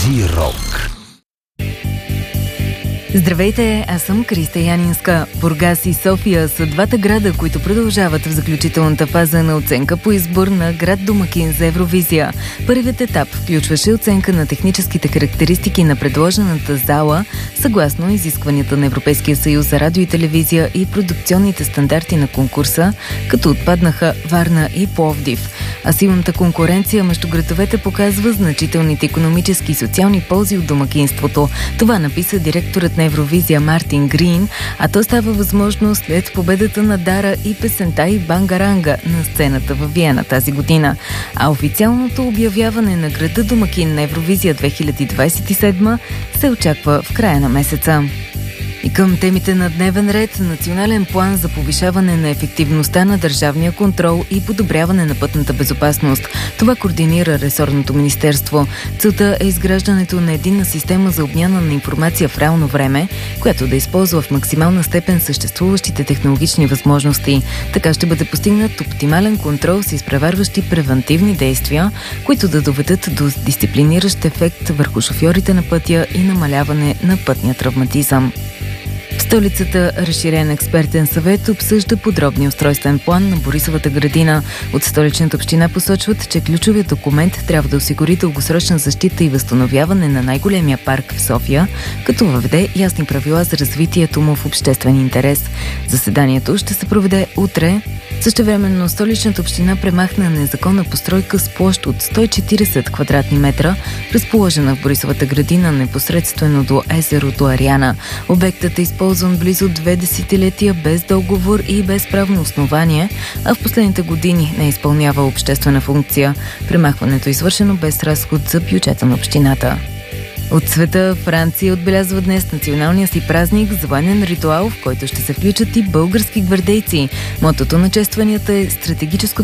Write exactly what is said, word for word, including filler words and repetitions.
Джи Рок. Здравейте, аз съм Криста Янинска. Бургас и София са двата града, които продължават в заключителната фаза на оценка по избор на град домакин за Евровизия. Първият етап включваше оценка на техническите характеристики на предложената зала, съгласно изискванията на Европейския съюз за радио и телевизия и продукционните стандарти на конкурса, като отпаднаха Варна и Пловдив. А силната конкуренция между градовете показва значителните икономически и социални ползи от домакинството. Това написа директорът на Евровизия Мартин Грин, а то става възможно след победата на Дара и песента и Бангаранга на сцената във Виена тази година. А официалното обявяване на града домакин на Евровизия две хиляди двадесет и седма се очаква в края на месеца. И към темите на дневен ред, национален план за повишаване на ефективността на държавния контрол и подобряване на пътната безопасност. Това координира ресорното министерство. Целта е изграждането на единна система за обмяна на информация в реално време, която да използва в максимална степен съществуващите технологични възможности. Така ще бъде постигнат оптимален контрол с изпреварващи превантивни действия, които да доведат до дисциплиниращ ефект върху шофьорите на пътя и намаляване на пътния травматизъм. В столицата разширен експертен съвет обсъжда подробния устройствен план на Борисовата градина. От столичната община посочват, че ключовият документ трябва да осигури дългосрочна защита и възстановяване на най-големия парк в София, като въведе ясни правила за развитието му в обществен интерес. Заседанието ще се проведе утре. Същевременно столичната община премахна незаконна постройка с площ от сто и четиридесет квадратни метра, разположена в Борисовата градина непосредствено до езерото Ариана. Обектът е използван близо две десетилетия без договор и без правно основание, а в последните години не изпълнява обществена функция. Премахването е извършено без разход за бюджета на общината. От света Франция отбелязва днес националния си празник за военен ритуал, в който ще се включат и български гвардейци. Мотото на честванията е стратегическото